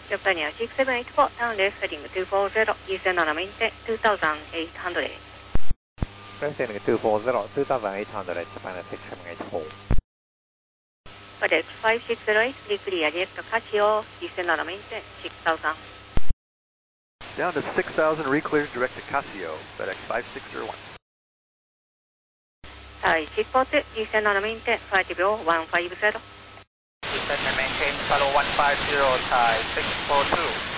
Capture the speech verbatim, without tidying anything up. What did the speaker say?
Japan six seven eight four, turn left heading two four zero, descend on maintain two thousand eight hundred. Left heading two four zero, two thousand eight hundred, Japan six seven eight four. FedEx five six zero eight, declear jet Casio, descend on maintain six thousand. Down to six thousand, reclear direct to Casio, FedEx five six zero one. Thai Seaport, descend on maintain five zero one five zero. Descend and maintain follow one five zero, Thai six four two.